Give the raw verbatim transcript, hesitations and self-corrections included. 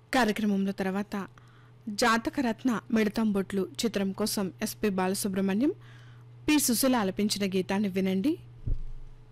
కార్యక్రమంలో తర్వాత జాతకరత్న మిడతంబొట్లు చిత్రం కోసం ఎస్పి బాలసుబ్రహ్మణ్యం, పి సుశీల ఆలపించిన గీతాన్ని వినండి.